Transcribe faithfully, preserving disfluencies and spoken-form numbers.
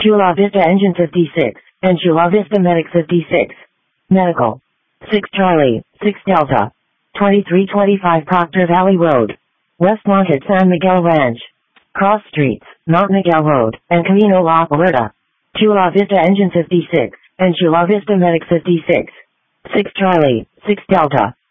Chula Vista Engine fifty-six, and Chula Vista Medic fifty-six. Medical. six Charlie, six Delta. twenty-three twenty-five Proctor Valley Road. Westmont at San Miguel Ranch. Cross Streets, Mount Miguel Road, and Camino La Puerta. Chula Vista Engine fifty-six, and Chula Vista Medic fifty-six. six Charlie, six Delta.